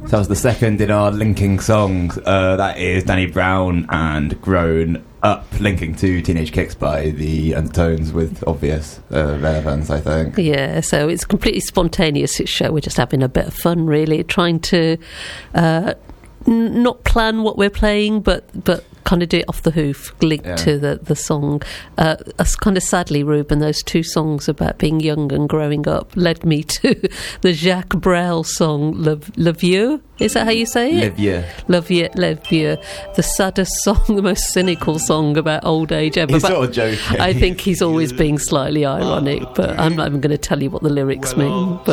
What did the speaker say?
So that was the second in our linking songs. That is Danny Brown and Grown Up, linking to Teenage Kicks by the Undertones with obvious relevance, I think. Yeah, so it's a completely spontaneous show. We're just having a bit of fun, really, trying to not plan what we're playing, but kind of do it off the hoof, linked to the song. Kind of sadly, Ruben, those two songs about being young and growing up led me to the Jacques Brel song Le Vieux. Is that how you say it? Le Vieux. The saddest song, the most cynical song about old age ever. He's sort of joking. I think he's always being slightly ironic, but I'm not even going to tell you what the lyrics mean.